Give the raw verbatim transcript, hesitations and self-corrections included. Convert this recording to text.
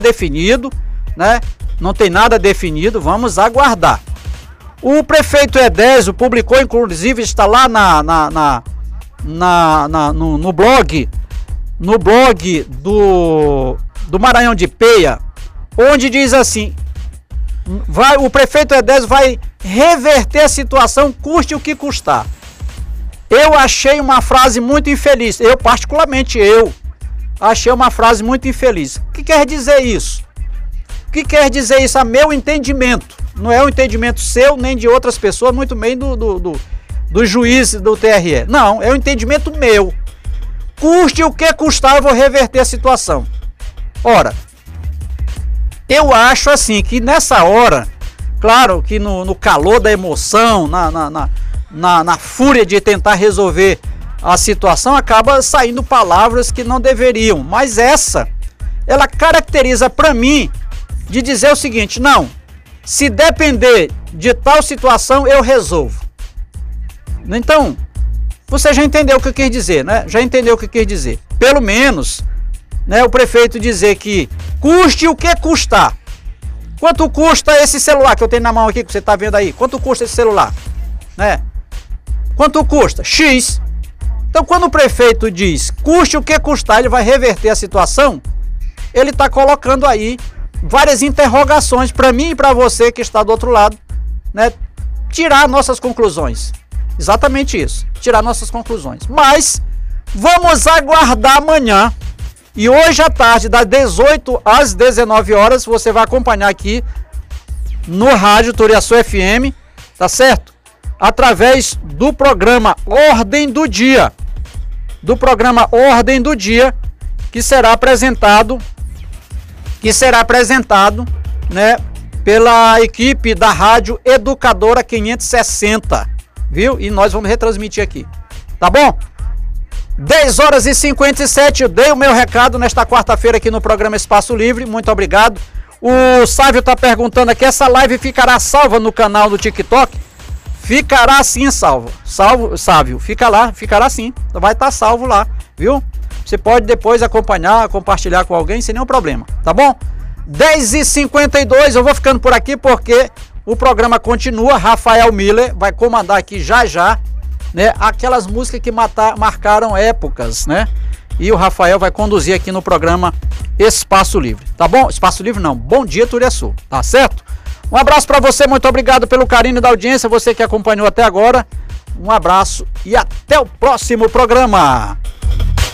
definido, né? Não tem nada definido, vamos aguardar. O prefeito Edésio publicou, inclusive está lá na, na, na, na, na no, no blog, no blog do, do Maranhão de Peia, onde diz assim, vai, o prefeito Edésio vai reverter a situação, custe o que custar. Eu achei uma frase muito infeliz, eu particularmente eu achei uma frase muito infeliz. O que quer dizer isso? O que quer dizer isso a meu entendimento? Não é o entendimento seu nem de outras pessoas, muito bem do, do, do, do juiz do T R E. Não, é o entendimento meu. Custe o que custar, eu vou reverter a situação. Ora, eu acho assim que nessa hora, claro que no, no calor da emoção, na, na, na, na, na fúria de tentar resolver a situação, acaba saindo palavras que não deveriam. Mas essa, ela caracteriza para mim de dizer o seguinte, não, se depender de tal situação, eu resolvo. Então, você já entendeu o que eu quis dizer, né? Já entendeu o que eu quis dizer. Pelo menos, né, o prefeito dizer que custe o que custar. Quanto custa esse celular que eu tenho na mão aqui, que você está vendo aí? Quanto custa esse celular? Né? Quanto custa? X. Então, quando o prefeito diz custe o que custar, ele vai reverter a situação, ele está colocando aí várias interrogações para mim e para você que está do outro lado, né? Tirar nossas conclusões. Exatamente isso. Tirar nossas conclusões. Mas vamos aguardar amanhã. E hoje à tarde, das dezoito às dezenove horas, você vai acompanhar aqui no rádio Turiaçu F M, tá certo? Através do programa Ordem do Dia. Do programa Ordem do Dia, que será apresentado que será apresentado, né, pela equipe da Rádio Educadora quinhentos e sessenta, viu? E nós vamos retransmitir aqui, tá bom? dez horas e cinquenta e sete, eu dei o meu recado nesta quarta-feira aqui no programa Espaço Livre, muito obrigado. O Sávio tá perguntando aqui, essa live ficará salva no canal do TikTok? Ficará sim salvo, salvo, Sávio, fica lá, ficará sim, vai estar salvo lá, viu? Você pode depois acompanhar, compartilhar com alguém sem nenhum problema, tá bom? dez e cinquenta e dois, eu vou ficando por aqui porque o programa continua. Rafael Miller vai comandar aqui já já, né? Aquelas músicas que matar, marcaram épocas, né? E o Rafael vai conduzir aqui no programa Espaço Livre, tá bom? Espaço Livre não, Bom Dia Turiaçu, tá certo? Um abraço para você, muito obrigado pelo carinho da audiência, você que acompanhou até agora. Um abraço e até o próximo programa.